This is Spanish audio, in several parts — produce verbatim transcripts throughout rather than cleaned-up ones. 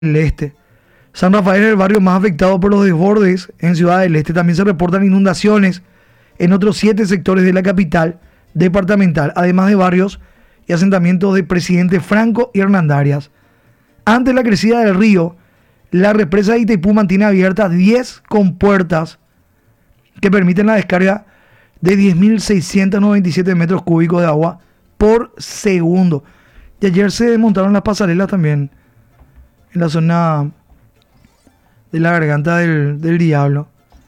del Este. San Rafael es el barrio más afectado por los desbordes en Ciudad del Este. También se reportan inundaciones en otros siete sectores de la capital departamental, además de barrios y asentamientos de Presidente Franco y Hernandarias. Ante la crecida del río, la represa de Itaipú mantiene abiertas diez compuertas que permiten la descarga de diez mil seiscientos noventa y siete metros cúbicos de agua por segundo. Y ayer se desmontaron las pasarelas también en la zona de la Garganta del, del Diablo.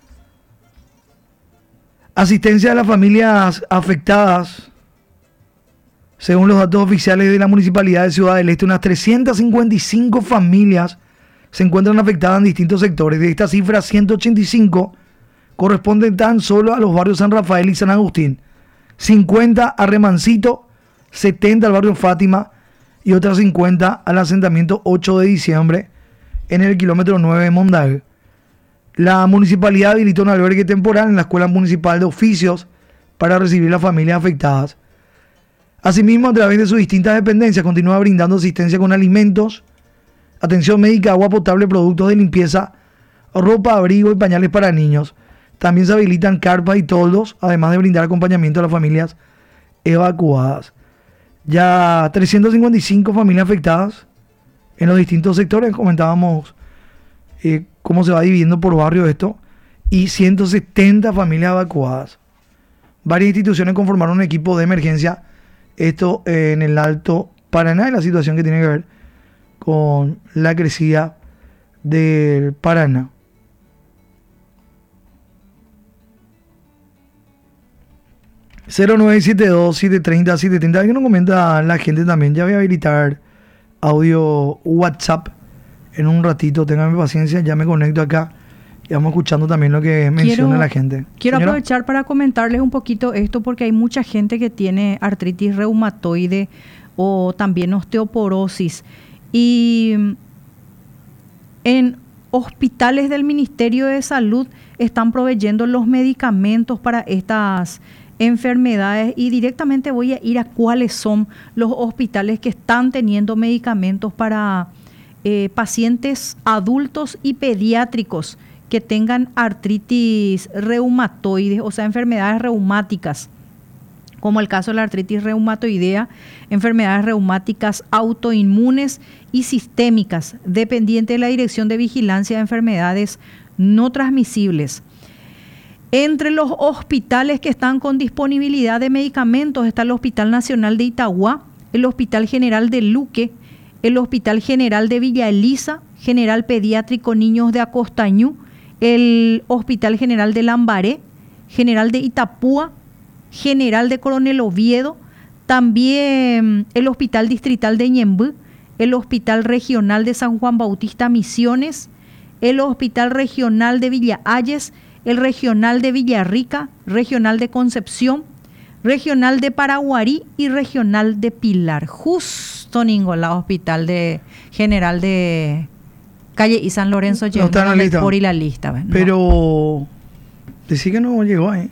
Asistencia a las familias afectadas. Según los datos oficiales de la Municipalidad de Ciudad del Este, unas trescientas cincuenta y cinco familias se encuentran afectadas en distintos sectores. De esta cifra, ciento ochenta y cinco corresponden tan solo a los barrios San Rafael y San Agustín, cincuenta a Remancito, setenta al barrio Fátima y otras cincuenta al asentamiento ocho de diciembre en el kilómetro nueve de Mondag. La municipalidad habilitó un albergue temporal en la Escuela Municipal de Oficios para recibir las familias afectadas. Asimismo, a través de sus distintas dependencias, continúa brindando asistencia con alimentos, atención médica, agua potable, productos de limpieza, ropa, abrigo y pañales para niños. También se habilitan carpas y toldos, además de brindar acompañamiento a las familias evacuadas. Ya trescientas cincuenta y cinco familias afectadas en los distintos sectores. Comentábamos eh, cómo se va dividiendo por barrio esto. Y ciento setenta familias evacuadas. Varias instituciones conformaron un equipo de emergencia. Esto eh, en el Alto Paraná, y la situación que tiene que ver con la crecida del Paraná. cero nueve siete dos, siete tres cero, siete tres cero. Alguien nos comenta la gente también. Ya voy a habilitar audio WhatsApp en un ratito. Ténganme paciencia, ya me conecto acá y vamos escuchando también lo que menciona quiero, la gente. Quiero Señora, aprovechar para comentarles un poquito esto, porque hay mucha gente que tiene artritis reumatoide o también osteoporosis. Y en hospitales del Ministerio de Salud están proveyendo los medicamentos para estas enfermedades, y directamente voy a ir a cuáles son los hospitales que están teniendo medicamentos para eh, pacientes adultos y pediátricos que tengan artritis reumatoide, o sea, enfermedades reumáticas, como el caso de la artritis reumatoidea, enfermedades reumáticas autoinmunes y sistémicas, dependiente de la Dirección de Vigilancia de Enfermedades No Transmisibles. Entre los hospitales que están con disponibilidad de medicamentos está el Hospital Nacional de Itagua, el Hospital General de Luque, el Hospital General de Villa Elisa, General Pediátrico Niños de Acostañú, el Hospital General de Lambaré, General de Itapúa, General de Coronel Oviedo, también el Hospital Distrital de Ñembú, el Hospital Regional de San Juan Bautista Misiones, el Hospital Regional de Villa Ayes, el Regional de Villarrica, Regional de Concepción, Regional de Paraguarí y Regional de Pilar. Justo Ningola, Hospital de General de Calle y San Lorenzo no está en la lista. Por y la lista. ¿Ves? No. Pero decí que no llegó ahí.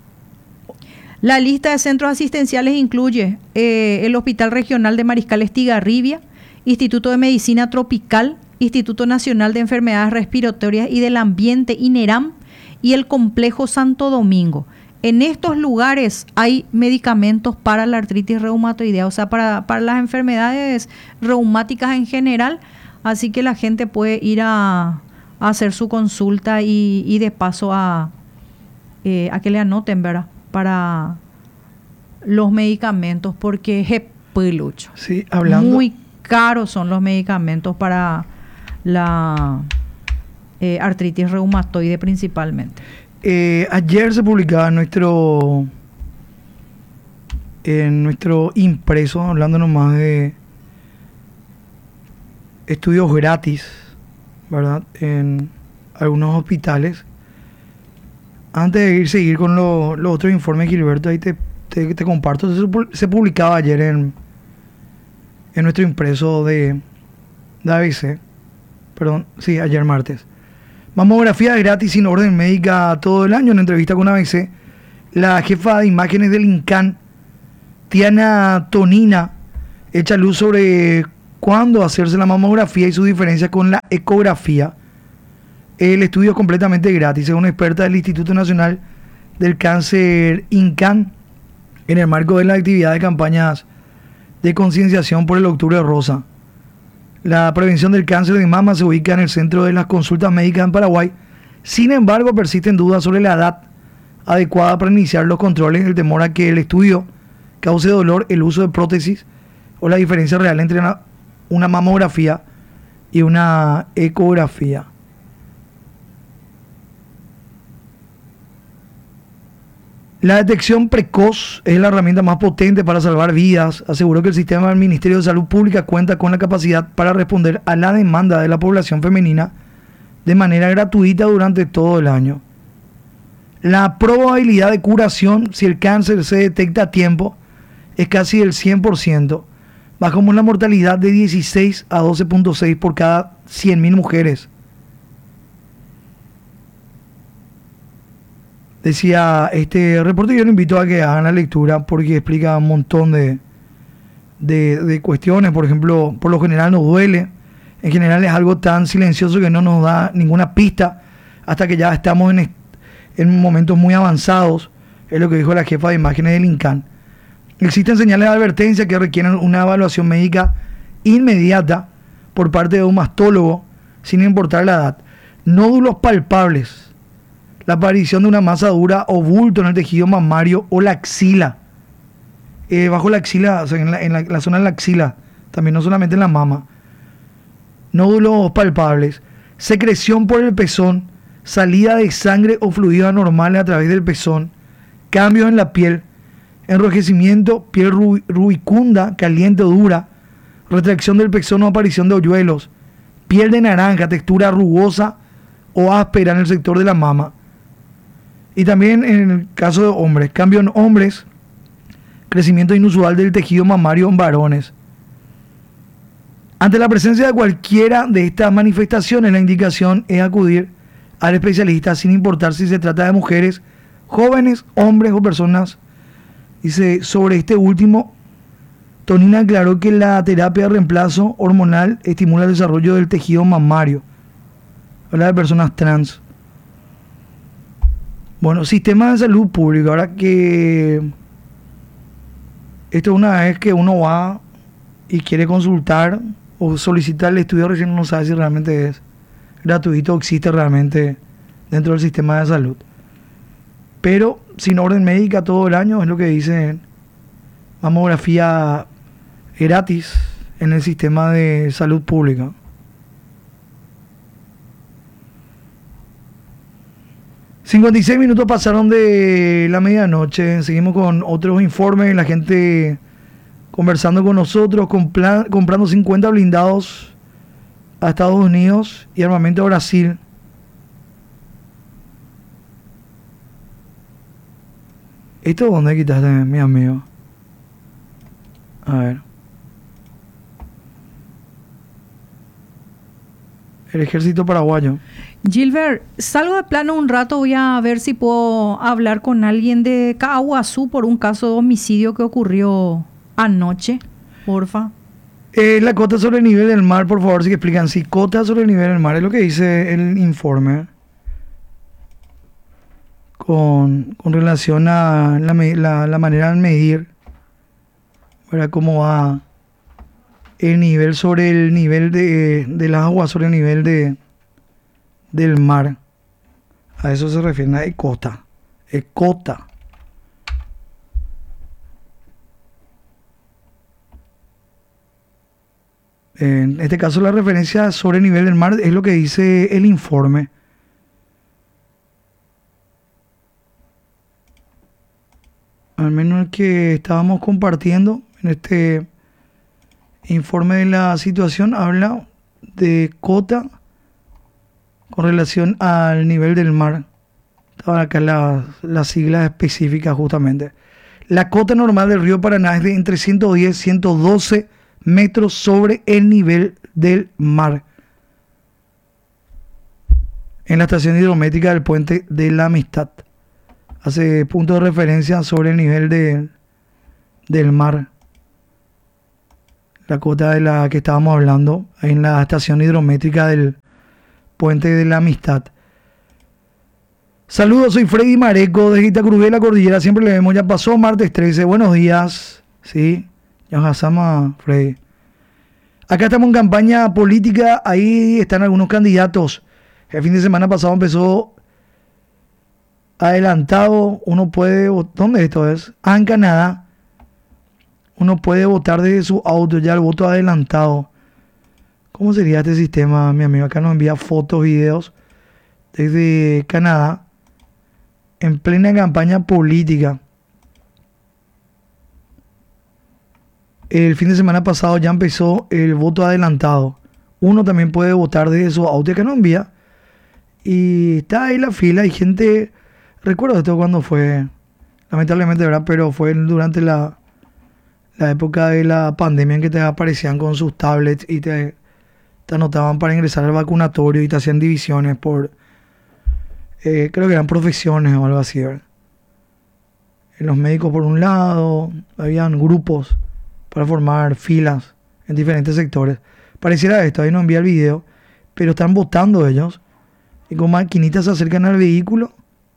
La lista de centros asistenciales incluye eh, el Hospital Regional de Mariscal Estigarribia, Instituto de Medicina Tropical, Instituto Nacional de Enfermedades Respiratorias y del Ambiente, INERAM, y el Complejo Santo Domingo. En estos lugares hay medicamentos para la artritis reumatoidea, o sea, para, para las enfermedades reumáticas en general, así que la gente puede ir a, a hacer su consulta y, y de paso a, eh, a que le anoten, ¿verdad?, para los medicamentos, porque es pelucho. Sí, hablando. Muy caros son los medicamentos para la eh, artritis reumatoide principalmente. Eh, ayer se publicaba en nuestro en nuestro impreso, hablando nomás de estudios gratis, ¿verdad?, en algunos hospitales. Antes de ir seguir con los lo otros informes, Gilberto, ahí te, te, te comparto, se, se publicaba ayer en, en nuestro impreso de, de A B C, perdón, sí, ayer martes. Mamografía gratis sin orden médica todo el año. En entrevista con A B C, la jefa de imágenes del INCAN, Tiana Tonina, echa luz sobre cuándo hacerse la mamografía y su diferencia con la ecografía. El estudio es completamente gratis, según una experta del Instituto Nacional del Cáncer, INCAN, en el marco de las actividades de campañas de concienciación por el Octubre Rosa. La prevención del cáncer de mama se ubica en el centro de las consultas médicas en Paraguay. Sin embargo, persisten dudas sobre la edad adecuada para iniciar los controles, el temor a que el estudio cause dolor, el uso de prótesis o la diferencia real entre una, una mamografía y una ecografía. La detección precoz es la herramienta más potente para salvar vidas. Aseguró que el sistema del Ministerio de Salud Pública cuenta con la capacidad para responder a la demanda de la población femenina de manera gratuita durante todo el año. La probabilidad de curación, si el cáncer se detecta a tiempo, es casi del cien por ciento. Bajamos la mortalidad de dieciséis a doce punto seis por cada cien mil mujeres. Decía este reporte, yo lo invito a que hagan la lectura porque explica un montón de, de, de cuestiones. Por ejemplo, por lo general nos duele. En general es algo tan silencioso que no nos da ninguna pista hasta que ya estamos en, en momentos muy avanzados. Es lo que dijo la jefa de imágenes del INCAN. Existen señales de advertencia que requieren una evaluación médica inmediata por parte de un mastólogo, sin importar la edad. Nódulos palpables, la aparición de una masa dura o bulto en el tejido mamario o la axila. Eh, bajo la axila, o sea, en, la, en la, la zona de la axila, también no solamente en la mama. Nódulos palpables, secreción por el pezón, salida de sangre o fluidos anormales a través del pezón, cambios en la piel, enrojecimiento, piel ru- rubicunda, caliente o dura, retracción del pezón o aparición de hoyuelos, piel de naranja, textura rugosa o áspera en el sector de la mama. Y también en el caso de hombres, cambio en hombres, crecimiento inusual del tejido mamario en varones. Ante la presencia de cualquiera de estas manifestaciones, la indicación es acudir al especialista sin importar si se trata de mujeres, jóvenes, hombres o personas. Dice, sobre este último, Tonina aclaró que la terapia de reemplazo hormonal estimula el desarrollo del tejido mamario. Habla de personas trans. Bueno, sistema de salud público. Ahora que esto una vez que uno va y quiere consultar o solicitar el estudio, recién uno no sabe si realmente es gratuito o existe realmente dentro del sistema de salud. Pero sin orden médica todo el año, es lo que dicen, mamografía gratis en el sistema de salud pública. cincuenta y seis minutos pasaron de la medianoche. Seguimos con otros informes. La gente conversando con nosotros, compla- comprando cincuenta blindados a Estados Unidos y armamento a Brasil. ¿Esto dónde quitaste, mi amigo? A ver. El ejército paraguayo. Gilbert, salgo de plano un rato, voy a ver si puedo hablar con alguien de Caaguazú por un caso de homicidio que ocurrió anoche, porfa. Eh, la cota sobre el nivel del mar, por favor, si que explican. Si cota sobre el nivel del mar, es lo que dice el informe con, con relación a la, la, la manera de medir, ¿verdad? Cómo va el nivel sobre el nivel de, del agua, sobre el nivel de del mar. A eso se refiere a cota. Es cota. En este caso la referencia sobre el nivel del mar es lo que dice el informe. Al menos el que estábamos compartiendo en este informe de la situación habla de cota con relación al nivel del mar. Estaban acá las, las siglas específicas justamente. La cota normal del río Paraná es de entre ciento diez y ciento doce metros sobre el nivel del mar. En la estación hidrométrica del puente de la Amistad. Hace punto de referencia sobre el nivel de, del mar. la cuota de la que estábamos hablando, en la estación hidrométrica del Puente de la Amistad. Saludos, soy Freddy Mareco de Itacurubí de la Cordillera, siempre le vemos, ya pasó martes trece, buenos días, sí, ya pasamos, Freddy. Acá estamos en campaña política, ahí están algunos candidatos. El fin de semana pasado empezó adelantado, uno puede, ¿dónde esto es? Ah, en Canadá. Uno puede votar desde su auto, ya el voto adelantado. ¿Cómo sería este sistema, mi amigo? Acá nos envía fotos, videos desde Canadá, en plena campaña política. El fin de semana pasado ya empezó el voto adelantado. Uno también puede votar desde su auto, que nos envía. Y está ahí la fila, hay gente... Recuerdo esto cuando fue, lamentablemente, ¿verdad? Pero fue durante la, la época de la pandemia en que te aparecían con sus tablets y te, te anotaban para ingresar al vacunatorio y te hacían divisiones por, eh, creo que eran profesiones o algo así, ¿verdad? En los médicos por un lado, habían grupos para formar filas en diferentes sectores. Pareciera esto, ahí nos envía el video, pero están votando ellos y con maquinitas se acercan al vehículo.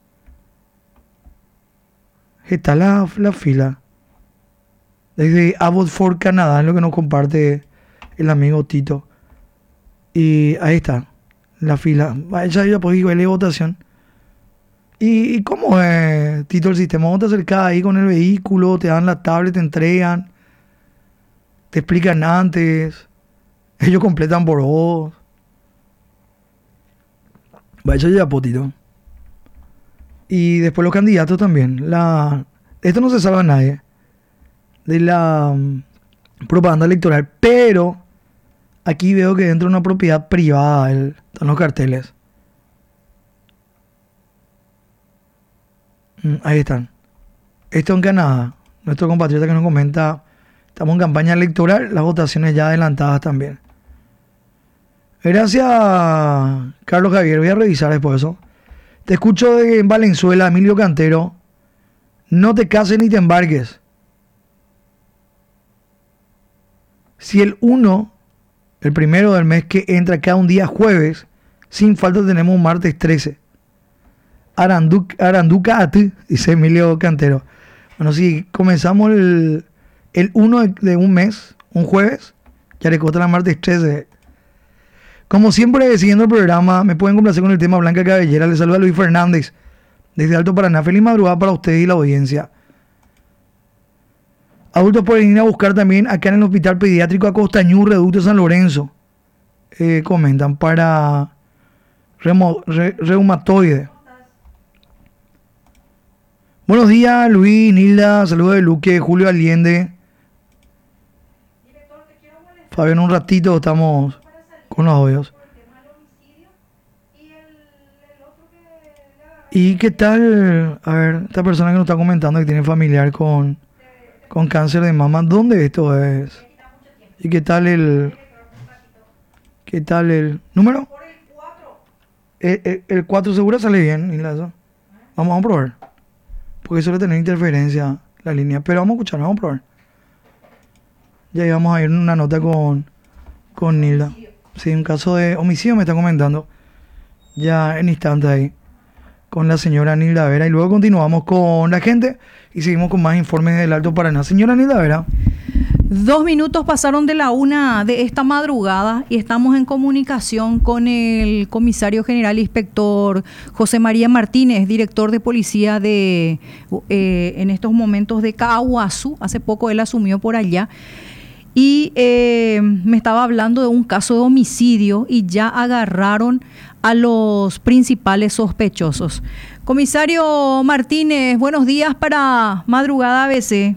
Está la, la fila. Desde Abbotsford, Canadá, es lo que nos comparte el amigo Tito. Y ahí está, la fila. Ya, ya pues igual de votación. ¿Y, ¿Y cómo es, Tito, el sistema? Vos te acercás ahí con el vehículo, te dan la tablet, te entregan, te explican antes, ellos completan por vos. Vaya ya, potito. Y después los candidatos también. La, esto no se salva a nadie de la um, propaganda electoral. Pero aquí veo que dentro de una propiedad privada el, están los carteles. Mm, ahí están. Esto en Canadá. Nuestro compatriota que nos comenta. Estamos en campaña electoral. Las votaciones ya adelantadas también. Gracias, Carlos Javier. Voy a revisar después eso. Te escucho de en Valenzuela, Emilio Cantero. No te cases ni te embarques. Si el uno, el primero del mes que entra cada un día jueves, sin falta tenemos un martes trece. Aranduca, Aranduca a ti, dice Emilio Cantero. Bueno, si comenzamos el, el uno de, de un mes, un jueves, ya le corta la martes trece. Como siempre, siguiendo el programa, me pueden complacer con el tema Blanca Cabellera. Les saluda Luis Fernández desde Alto Paraná. Feliz madrugada para ustedes y la audiencia. Adultos pueden ir a buscar también acá en el Hospital Pediátrico Acostañú, Reducto San Lorenzo. Eh, comentan para remo, re, reumatoide. Buenos días, Luis, Nilda. Saludos de Luque, Julio Allende. Fabián, un ratito estamos con los audios. ¿Y qué tal? A ver, esta persona que nos está comentando que tiene familiar con, con cáncer de mama, ¿dónde esto es? ¿Y qué tal el... ¿Qué tal el número? El, el, el cuatro seguro sale bien, Vamos, vamos a probar. Porque suele tener interferencia la línea. Pero vamos a escuchar, vamos a probar. Ya íbamos a ir en una nota con, con Nilda. Sí, un caso de homicidio me está comentando. Ya en instante ahí. Con la señora Nilda Vera. Y luego continuamos con la gente. Y seguimos con más informes del Alto Paraná. Señora Nilda Vera. Dos minutos pasaron de la una de esta madrugada y estamos en comunicación con el comisario general inspector José María Martínez, director de policía de eh, en estos momentos de Caaguazú. Hace poco él asumió por allá y eh, me estaba hablando de un caso de homicidio y ya agarraron a los principales sospechosos. Comisario Martínez, buenos días para Madrugada A B C.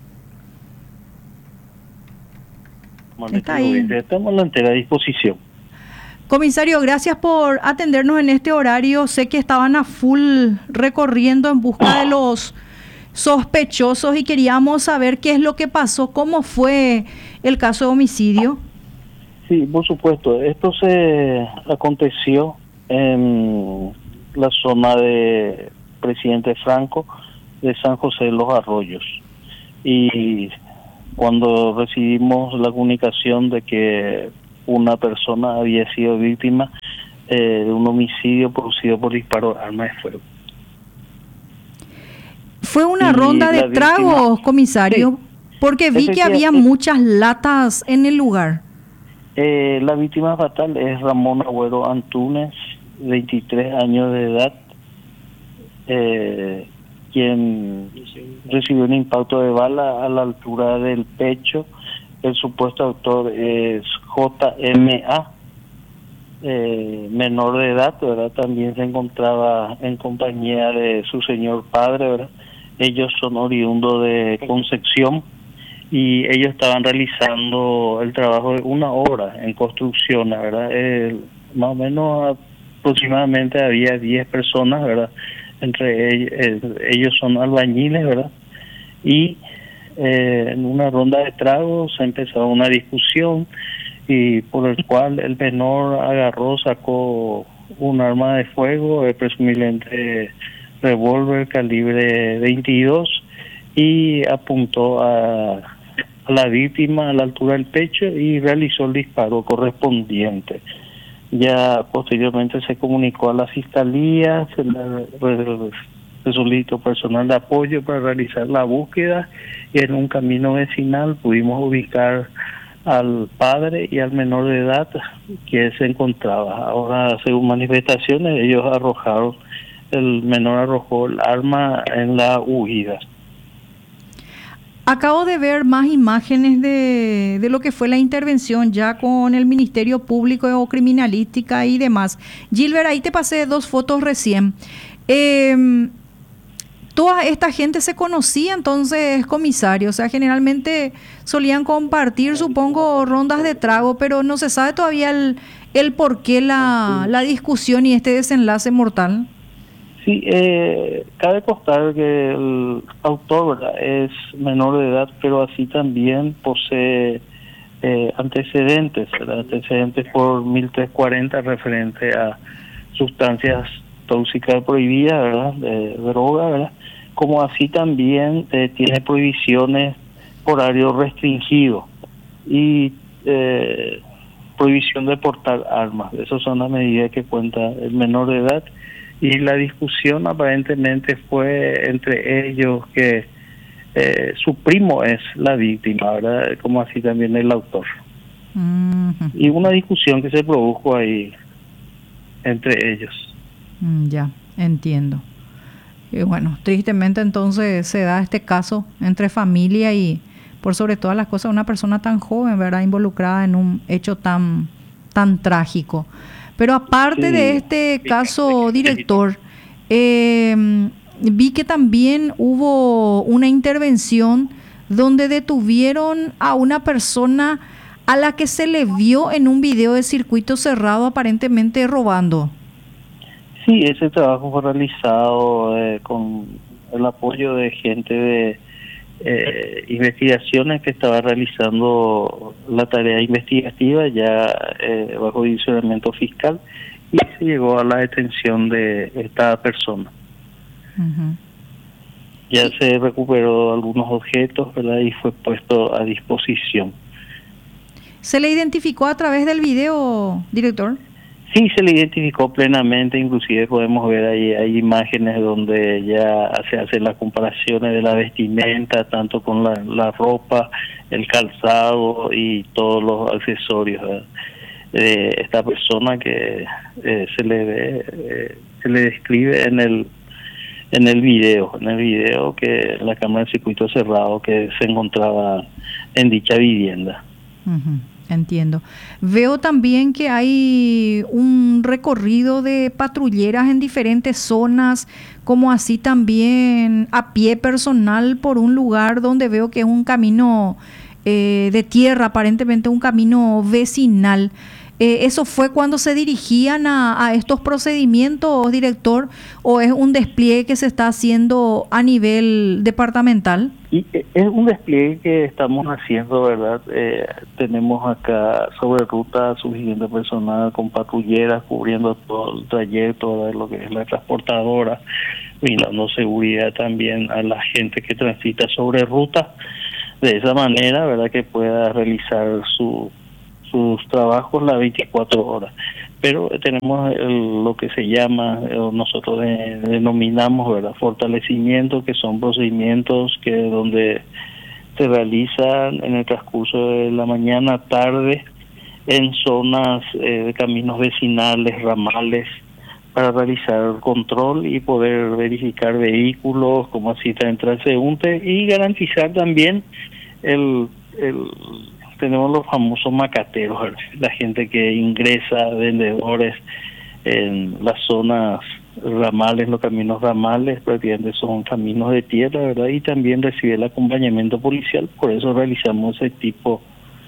Está ahí. Estamos a la entera disposición. Comisario, gracias por atendernos en este horario. Sé que estaban a full recorriendo en busca de los sospechosos y queríamos saber qué es lo que pasó, cómo fue el caso de homicidio. Sí, por supuesto. Esto se aconteció en la zona de Presidente Franco de San José de los Arroyos. Y cuando recibimos la comunicación de que una persona había sido víctima eh, de un homicidio producido por disparo de arma de fuego. ¿Fue una Y ronda de la víctima- tragos, comisario? Sí. Porque vi que había Efectivamente. muchas latas en el lugar. Eh, la víctima fatal es Ramón Agüero Antúnez, veintitrés años de edad, eh, quien recibió un impacto de bala a la altura del pecho. El supuesto autor es J M A, eh, menor de edad, ¿verdad? También se encontraba en compañía de su señor padre, ¿verdad? Ellos son oriundos de Concepción y ellos estaban realizando el trabajo de una obra en construcción, ¿verdad? Eh, más o menos aproximadamente había diez personas, ¿verdad? Entre ellos, eh, ellos son albañiles, ¿verdad? Y eh, en una ronda de tragos se empezó una discusión y por el cual el menor agarró, sacó un arma de fuego, eh, presumiblemente revólver calibre veintidós, y apuntó a, a la víctima a la altura del pecho y realizó el disparo correspondiente. Ya posteriormente se comunicó a la fiscalía, se le se solicitó personal de apoyo para realizar la búsqueda y en un camino vecinal pudimos ubicar al padre y al menor de edad que se encontraba. Ahora, según manifestaciones, ellos arrojaron, el menor arrojó el arma en la huida. Acabo de ver más imágenes de, de lo que fue la intervención ya con el Ministerio Público o Criminalística y demás. Gilbert, ahí te pasé dos fotos recién. Eh, toda esta gente se conocía entonces, comisario, o sea, generalmente solían compartir, supongo, rondas de trago, pero no se sabe todavía el, el por qué la, la discusión y este desenlace mortal. Sí, eh, cabe constar que el autor, ¿verdad?, es menor de edad, pero así también posee eh, antecedentes, ¿verdad? antecedentes por mil trescientos cuarenta referente a sustancias tóxicas prohibidas, ¿verdad?, de droga, ¿verdad?, como así también eh, tiene prohibiciones por horario restringido y eh, prohibición de portar armas. Esas son las medidas que cuenta el menor de edad. Y la discusión aparentemente fue entre ellos que eh, su primo es la víctima, ¿verdad? Como así también el autor. Mm-hmm. Y una discusión que se produjo ahí entre ellos. Mm, ya, entiendo. Y bueno, tristemente entonces se da este caso entre familia y, por sobre todas las cosas, una persona tan joven, ¿verdad?, involucrada en un hecho tan, tan trágico. Pero aparte Sí. de este caso, director, eh, vi que también hubo una intervención donde detuvieron a una persona a la que se le vio en un video de circuito cerrado aparentemente robando. Sí, ese trabajo fue realizado eh, con el apoyo de gente de eh, investigaciones que estaba realizando la tarea investigativa ya eh, bajo direccionamiento fiscal, y se llegó a la detención de esta persona. Uh-huh. Ya se recuperó algunos objetos, ¿verdad?, y fue puesto a disposición. ¿Se le identificó a través del video, director? Sí, se le identificó plenamente, inclusive podemos ver ahí, hay imágenes donde ya se hacen las comparaciones de la vestimenta, tanto con la, la ropa, el calzado y todos los accesorios de eh, esta persona que eh, se le ve, eh, se le describe en el en el video, en el video que la cámara de circuito cerrado que se encontraba en dicha vivienda. Uh-huh. Entiendo. Veo también que hay un recorrido de patrulleras en diferentes zonas, como así también a pie personal por un lugar donde veo que es un camino eh, de tierra, aparentemente un camino vecinal. Eh, ¿Eso fue cuando se dirigían a, a estos procedimientos, director, o es un despliegue que se está haciendo a nivel departamental? Y es un despliegue que estamos haciendo, ¿verdad? Eh, tenemos acá sobre ruta suficiente personal con patrulleras cubriendo todo el trayecto, ¿verdad?, lo que es la transportadora, brindando seguridad también a la gente que transita sobre ruta. de esa manera, ¿verdad?, que pueda realizar su, sus trabajos las veinticuatro horas. Pero tenemos el, lo que se llama, o nosotros de, denominamos, ¿verdad?, fortalecimiento, que son procedimientos que donde se realizan en el transcurso de la mañana, tarde, en zonas eh, de caminos vecinales, ramales, para realizar control y poder verificar vehículos, como así también transeúntes, y garantizar también el, el tenemos los famosos macateros, ¿verdad?, la gente que ingresa, vendedores en las zonas ramales, los caminos ramales, prácticamente son caminos de tierra, ¿verdad?, y también recibe el acompañamiento policial. Por eso realizamos ese tipo.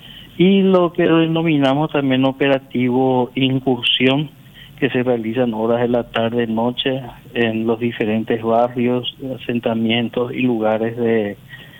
Y lo que denominamos también operativo incursión, que se realiza en horas de la tarde, noche, en los diferentes barrios, asentamientos y lugares de,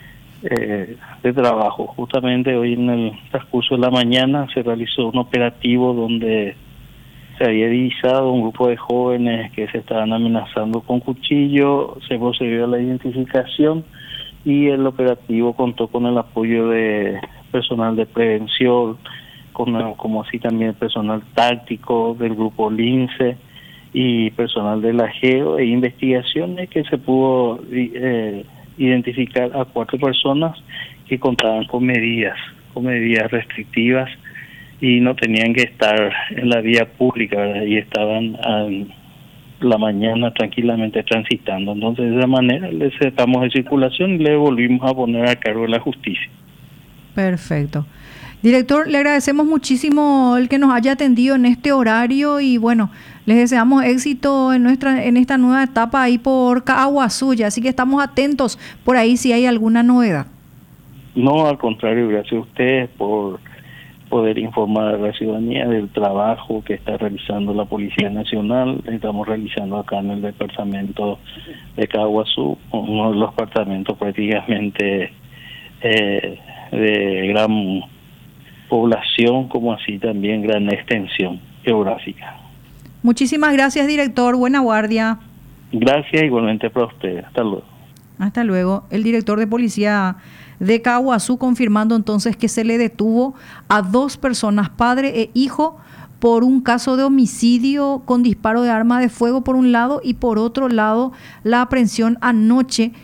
eh, de trabajo. Justamente hoy en el transcurso de la mañana se realizó un operativo donde se había divisado un grupo de jóvenes que se estaban amenazando con cuchillo. Se procedió a la identificación y el operativo contó con el apoyo de personal de prevención, con, como así también personal táctico del grupo Lince y personal de la GEO e investigaciones, que se pudo eh, identificar a cuatro personas que contaban con medidas, con medidas restrictivas y no tenían que estar en la vía pública, ¿verdad?, y estaban a la mañana tranquilamente transitando. Entonces, de esa manera les sacamos de circulación y le volvimos a poner a cargo de la justicia. Perfecto. Director, le agradecemos muchísimo el que nos haya atendido en este horario y bueno, les deseamos éxito en nuestra en esta nueva etapa ahí por Caaguazú, así que estamos atentos por ahí si hay alguna novedad. No, al contrario, gracias a ustedes por poder informar a la ciudadanía del trabajo que está realizando la Policía Nacional. Estamos realizando acá en el departamento de Caaguazú, uno de los departamentos prácticamente eh, de gran población, como así también gran extensión geográfica. Muchísimas gracias, director. Buena guardia. Gracias igualmente para ustedes. Hasta luego. Hasta luego. El director de policía de Caaguazú confirmando entonces que se le detuvo a dos personas, padre e hijo, por un caso de homicidio con disparo de arma de fuego por un lado y por otro lado la aprehensión anoche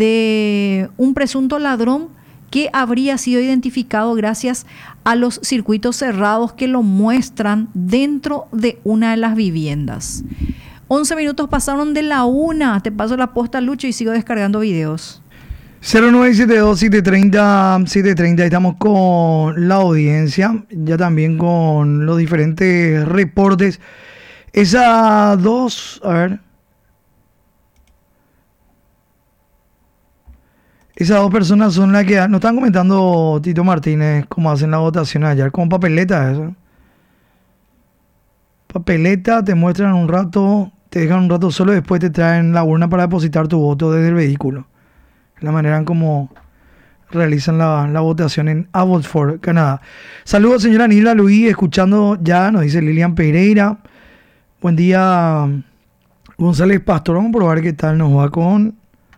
de un presunto ladrón que habría sido identificado gracias a los circuitos cerrados que lo muestran dentro de una de las viviendas. once minutos pasaron de la una. Te paso la posta, Lucho, y sigo descargando videos. cero nueve siete dos, siete tres cero, siete tres cero. Estamos con la audiencia, ya también con los diferentes reportes. Esas dos, a ver. Esas dos personas son las que nos están comentando Tito Martínez cómo hacen la votación ayer, con papeleta eso. Papeleta, te muestran un rato, te dejan un rato solo y después te traen la urna para depositar tu voto desde el vehículo. La manera en cómo realizan la, la votación en Abbotsford, Canadá. Saludos, señora Nilda Luis, escuchando ya, nos dice Lilian Pereira. Buen día, González Pastor. Vamos a probar qué tal nos va con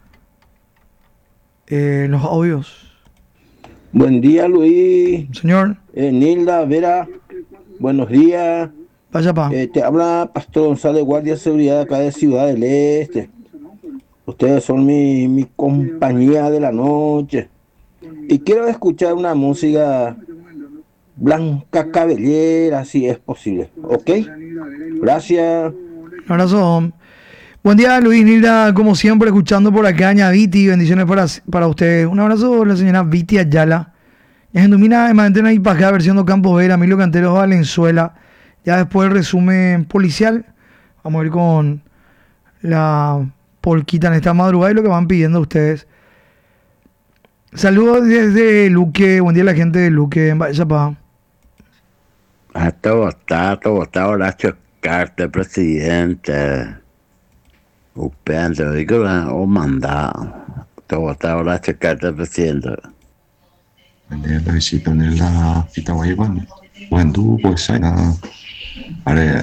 eh, los audios. Buen día, Luis. Señor. Eh, Nilda, Vera, buenos días. Vaya, pa. Eh, te habla Pastor González, Guardia de Seguridad acá de Ciudad del Este. Ustedes son mi, mi compañía de la noche. Y quiero escuchar una música Blanca Cabellera, si es posible. ¿Ok? Gracias. Un abrazo. Buen día, Luis, Nilda, como siempre, escuchando por acá, Ña Viti, bendiciones para, para ustedes. Un abrazo a la señora Viti Ayala. Ya se domina de mantener y para acá, versión de Campo Vera, Emilio Canteros Valenzuela. Ya después el resumen policial. Vamos a ir con la polquita en esta madrugada y lo que van pidiendo ustedes. Saludos desde Luque. Buen día a la gente de Luque, en Vallapá. A todo está, todo está Horacio Carter, presidente. Upendo, digo, o mandado. Todo está Horacio Carter, presidente. Nel visito nella città Waivan, quando poi sai na are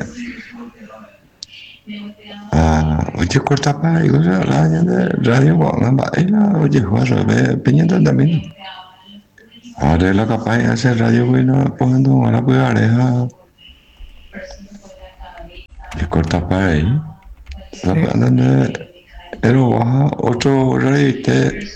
ah oye corta pa y cosa la de radio va va ella oye juega ve peñando también Arregla capaz de hacer radio, güey, no pongan tomar la cuidadeja. Le corta para ahí. Sí. Pero baja otro rey.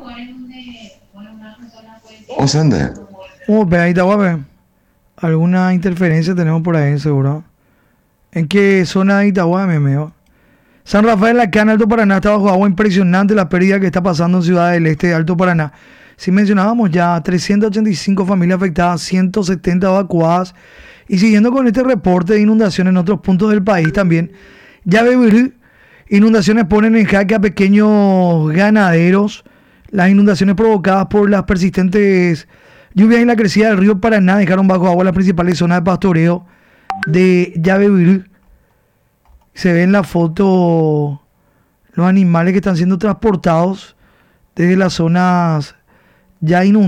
O sea, ¿dónde? Oh, ve ahí, está guape. Alguna interferencia tenemos por ahí, seguro. ¿En qué zona de Itagua, me meo? San Rafael, la Cana, Alto Paraná, está bajo agua. Impresionante la pérdida que está pasando en Ciudad del Este de Alto Paraná. Si mencionábamos ya trescientas ochenta y cinco familias afectadas, ciento setenta evacuadas. Y siguiendo con este reporte de inundaciones en otros puntos del país también, Yabebirí, inundaciones ponen en jaque a pequeños ganaderos. Las inundaciones provocadas por las persistentes lluvias y la crecida del río Paraná dejaron bajo agua las principales zonas de pastoreo de Yabebirí. Se ve en la foto los animales que están siendo transportados desde las zonas ya inundadas.